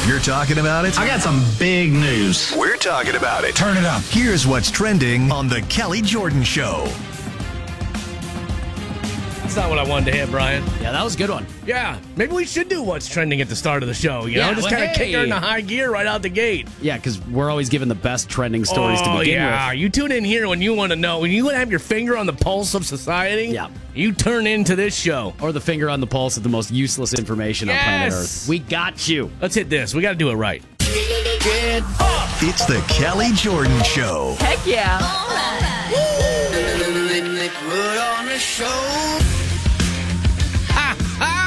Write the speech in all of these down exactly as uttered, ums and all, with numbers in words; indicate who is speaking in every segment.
Speaker 1: If you're talking about it,
Speaker 2: I got some big news.
Speaker 1: We're talking about it.
Speaker 2: Turn it up.
Speaker 1: Here's what's trending on The Kelly Jordan Show.
Speaker 3: That's not what I wanted to hit, Brian.
Speaker 4: Yeah, that was a good one.
Speaker 3: Yeah, maybe we should do what's trending at the start of the show. You
Speaker 4: Yeah,
Speaker 3: know, just
Speaker 4: well,
Speaker 3: kind of kick her
Speaker 4: hey.
Speaker 3: into high gear right out the gate.
Speaker 4: Yeah, because we're always given the best trending stories
Speaker 3: oh,
Speaker 4: to begin
Speaker 3: yeah.
Speaker 4: with.
Speaker 3: You tune in here when you want to know. When you want to have your finger on the pulse of society,
Speaker 4: Yeah.
Speaker 3: you turn into this show.
Speaker 4: Or the finger on the pulse of the most useless information on planet
Speaker 3: Yes.
Speaker 4: Earth. We got you.
Speaker 3: Let's hit this. We got to do it right.
Speaker 1: It's The Kelly Jordan Show.
Speaker 5: Heck yeah.
Speaker 3: Ha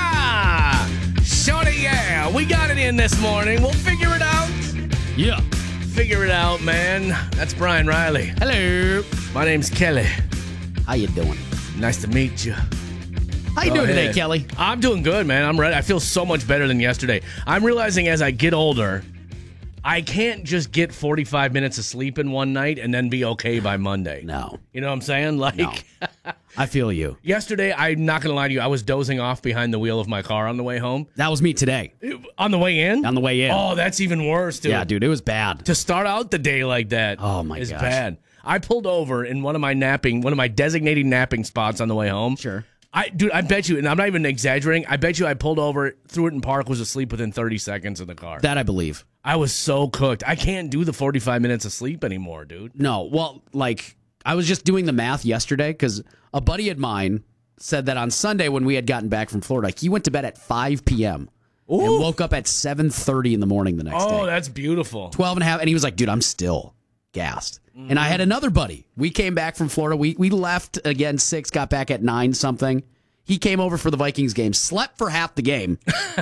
Speaker 3: ha! Shorty, yeah. We got it in this morning. We'll figure it out.
Speaker 4: Yeah.
Speaker 3: Figure it out, man. That's Brian Riley.
Speaker 4: Hello.
Speaker 3: My name's Kelly.
Speaker 4: How you doing?
Speaker 3: Nice to meet you.
Speaker 4: How you
Speaker 3: Go
Speaker 4: doing today,
Speaker 3: ahead.
Speaker 4: Kelly?
Speaker 3: I'm doing good, man. I'm ready. I feel so much better than yesterday. I'm realizing as I get older, I can't just get forty-five minutes of sleep in one night and then be okay by Monday.
Speaker 4: No.
Speaker 3: You know what I'm saying? Like,
Speaker 4: No. I feel you.
Speaker 3: yesterday, I'm not going to lie to you, I was dozing off behind the wheel of my car on the way home.
Speaker 4: That was me today.
Speaker 3: On the way in?
Speaker 4: On the way in.
Speaker 3: Oh, that's even worse, dude.
Speaker 4: Yeah, dude, it was bad.
Speaker 3: To start out the day like that
Speaker 4: Oh, my
Speaker 3: is
Speaker 4: gosh.
Speaker 3: bad. I pulled over in one of my napping, one of my designated napping spots on the way home.
Speaker 4: Sure.
Speaker 3: I, dude, I bet you, and I'm not even exaggerating, I bet you I pulled over, threw it in park, was asleep within thirty seconds in the car.
Speaker 4: That I believe.
Speaker 3: I was so cooked. I can't do the forty-five minutes of sleep anymore, dude.
Speaker 4: No, well, like, I was just doing the math yesterday because a buddy of mine said that on Sunday when we had gotten back from Florida, he went to bed at five p.m. and
Speaker 3: Ooh.
Speaker 4: woke up at seven thirty in the morning the next
Speaker 3: Oh,
Speaker 4: day.
Speaker 3: that's beautiful.
Speaker 4: twelve and a half, and he was like, dude, I'm still gassed. And I had another buddy. We came back from Florida. We we left again six, got back at nine something. He came over for the Vikings game, slept for half the game,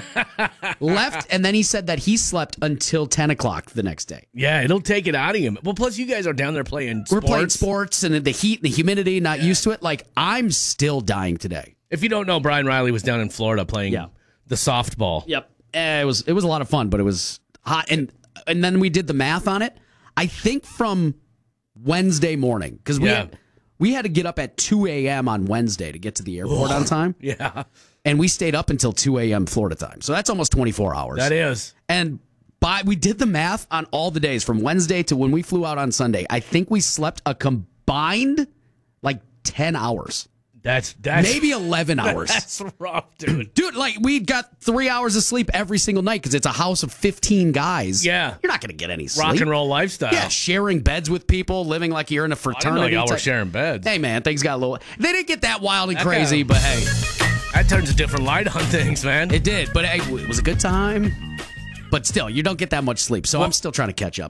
Speaker 4: left, and then he said that he slept until ten o'clock the next day.
Speaker 3: Yeah, it'll take it out of you. Well, plus you guys are down there playing sports.
Speaker 4: We're playing sports and the heat and the humidity, not used to it. Like, I'm still dying today.
Speaker 3: If you don't know, Brian Riley was down in Florida playing
Speaker 4: Yeah.
Speaker 3: the softball.
Speaker 4: Yep. Eh, it was it was a lot of fun, but it was hot. And and then we did the math on it. I think from Wednesday morning, because we
Speaker 3: Yeah.
Speaker 4: had, we had to get up at two a.m. on Wednesday to get to the airport on time.
Speaker 3: Yeah,
Speaker 4: And we stayed up until two a.m. Florida time. So that's almost twenty-four hours.
Speaker 3: that is.
Speaker 4: And by we did the math on all the days from Wednesday to when we flew out on Sunday. I think we slept a combined like ten hours.
Speaker 3: That's that's
Speaker 4: Maybe eleven hours.
Speaker 3: That's rough, dude.
Speaker 4: Dude, like, we got three hours of sleep every single night because it's a house of fifteen guys.
Speaker 3: Yeah.
Speaker 4: You're not going to get any sleep.
Speaker 3: Rock and roll lifestyle.
Speaker 4: Yeah, sharing beds with people, living like you're in a
Speaker 3: I didn't know
Speaker 4: fraternity.
Speaker 3: y'all were
Speaker 4: type-
Speaker 3: sharing beds.
Speaker 4: Hey, man, things got a little... They didn't get that wild and
Speaker 3: That
Speaker 4: crazy,
Speaker 3: kinda-
Speaker 4: but hey,
Speaker 3: That turns a different light on things, man.
Speaker 4: it did. But hey, it was a good time. But still, you don't get that much sleep, so I'm still trying to catch up.